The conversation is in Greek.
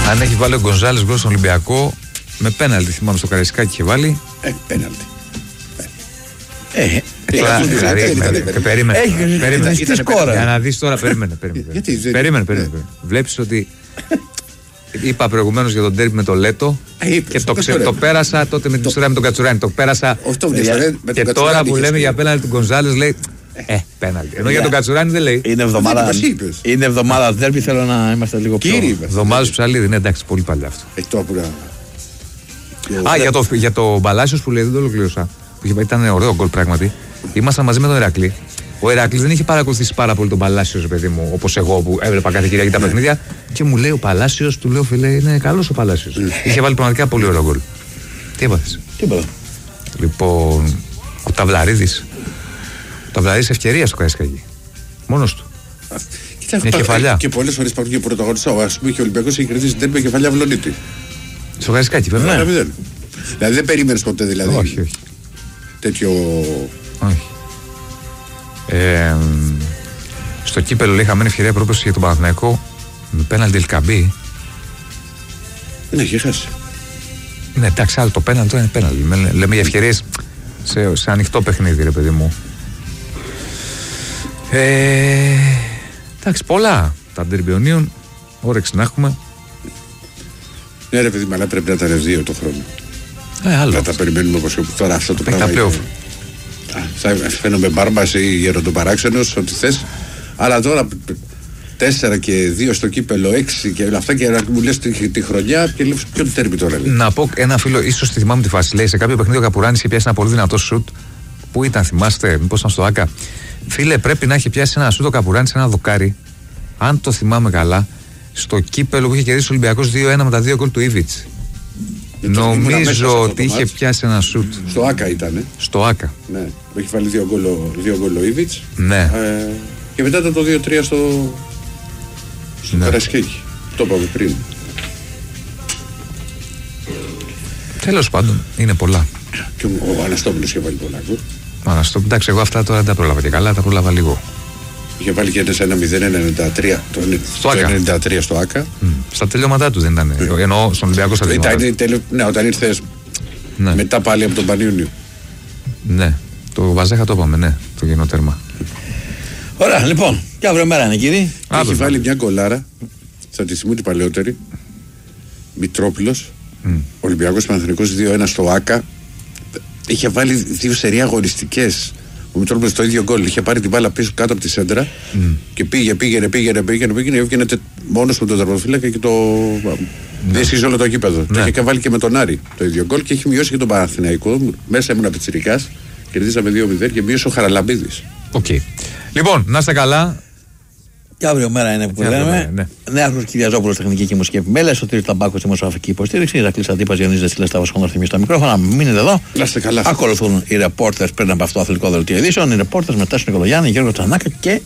Αν έχει βάλει ο Γκονζάλες γκολ στον Ολυμπιακό με πέναλτι, θυμάμαι στο Καραϊσκάκι είχε βάλει. Πέναλτι. Περίμενε. Έχει σκόρα. Για να δεις τώρα, περίμενε. Βλέπεις ότι είπα προηγουμένως για τον ντέρμπι με το Λέτο και το πέρασα τότε με την ιστορία με τον Κατσουράνη. Το πέρασα και τώρα που λέμε για πέναλτι του Γκονζάλες λέει πέναλτι. Ενώ για τον Κατσουράνη δεν λέει. Είναι εβδομάδα ντέρμπι, θέλω να είμαστε λίγο πιο. Εβδομάδα ψαλίδι, είναι εντάξει, πολύ παλιά αυτό. Για το Παλάσιος που λέει δεν το ολοκλήρωσα. Ήταν ωραίο γκολ πράγματι. Ήμασταν μαζί με τον Ηρακλή. Ο Ηρακλής δεν είχε παρακολουθήσει πάρα πολύ τον Παλάσιος, παιδί μου, όπως εγώ που έβλεπα κάθε Κυριακή τα παιχνίδια. Και μου λέει ο Παλάσιος, του λέω φίλε, είναι καλός ο Παλάσιος. Είχε βάλει πραγματικά πολύ ωραίο γκολ. Τι έπαθες? Τίποτα. Λοιπόν, ο Ταυλαρίδης. Ο Ταυλαρίδης ευκαιρία στο Καραϊσκάκι. Μόνος του. Μια κεφαλιά. Και πολλές φορές υπάρχουν και πρωταγωνιστές. Ας πούμε και ο Ολυμπιακός έχει κερδίσει την κεφαλιά Βλονίτη. Στο Καραϊσκάκι, βέβαια. Δηλαδή δεν περίμενες ποτέ δηλαδή. Όχι. Τέτοιο. Όχι. Στο κύπελλο λέει χαμένη ευκαιρία πρόπωση για τον Παναθηναϊκό με πέναλτι Ελκαμπή. Δεν έχει χάσει. Ναι, εντάξει, άλλο το πέναλτι είναι πέναλτι. Λέμε για ευκαιρίες σε ανοιχτό παιχνίδι, ρε παιδί μου. Εντάξει, πολλά τα ντερμπιονίων. Όρεξη να έχουμε. Ναι, ρε παιδί μου, αλλά πρέπει να τα ρευδίω το χρόνο. Άλλο. Να τα περιμένουμε όπως τώρα αυτό το πράγμα. Τα πλέον. Θα φαίνομαι μπάρμπας ή γεροντοπαράξενος, ό,τι θες. Αλλά τώρα 4 και 2 στο κύπελο, 6 και αυτά και μου λες τη χρονιά και λέω ποιο τέρμι τώρα. Να πω ένα φίλο, ίσως τη θυμάμαι τη φάση. Λέει σε κάποιο παιχνίδι ο Καπουράνης είχε πιάσει ένα πολύ δυνατό σουτ. Πού ήταν, θυμάστε, μήπως ήταν στο Άκα. Φίλε, πρέπει να έχει πιάσει ένα σουτ ο Καπουράνης, ένα δοκάρι. Αν το θυμάμαι καλά, στο κύπελο που είχε κερδίσει ο Ολυμπιακός 2-1 με τα 2 γκολ του Ήβιτς. Νομίζω ότι είχε πιάσει ένα σουτ. Στο Άκα ήταν. Στο Άκα. Ναι, έχει βάλει 2 γκολ ο Ήβιτς. Ναι. Και μετά το 2-3 στο Καραϊσκάκι. Το είπαμε πριν. Τέλος πάντων, είναι πολλά. Και ο Αναστόπουλος είχε βάλει πολλά γκολ. Εντάξει, εγώ αυτά τώρα δεν τα πρόλαβα και καλά, τα πρόλαβα λίγο. Είχε βάλει και ένα 0-93 το 93 στο Άκα. Στα τελειώματά του δεν ήταν. Εννοώ στον Ολυμπιακό στα τελειώματα. Ναι, όταν ήρθε μετά πάλι από τον Πανιούνιο. Ναι, το Βαζέχα το είπαμε, ναι, το κοινό τέρμα. Ωραία, λοιπόν, και αύριο μέρα είναι κύριε. Έχει βάλει μια γκολάρα, θα τη θυμούν την παλαιότερη. Μητρόπουλος, Ολυμπιακός Παναθηναϊκός 2-1 στο Άκα. Είχε βάλει 2 σερί αγωνιστικές. Ο Μητρόπουλος το ίδιο γκολ. Είχε πάρει την μπάλα πίσω κάτω από τη σέντρα και πήγαινε. Έβγαινε μόνος του τον τερματοφύλακα και το. Διέσχιζε όλο το γήπεδο. Ναι. Και είχε βάλει και με τον Άρη το ίδιο γκολ και έχει μειώσει και τον Παναθηναϊκό. Μέσα ήμουν πιτσιρικάς. Κερδίσαμε 2-0 και μείωσε ο Χαραλαμπίδης. Okay. Λοιπόν, να είστε καλά. Και αύριο μέρα είναι που λέμε. Ναι. Νέαρχος Κυριαζόπουλος, τεχνική και μουσική επιμέλεια. Σωτήρης Ταμπάκος, δημοσιογραφική υποστήριξη. Ηρακλής Αντίπας, Διονύσης Δεσίλας, Τάβος Χονορθυμής στα μικρόφωνα. Μείνετε εδώ. Να είστε καλά. Ακολουθούν οι ρεπόρτερς πριν από αυτό το αθλητικό δελτίο ειδήσεων. Οι ρεπόρτερς μετά στον Νικολογιάννη, Γιώργο Τσανάκα και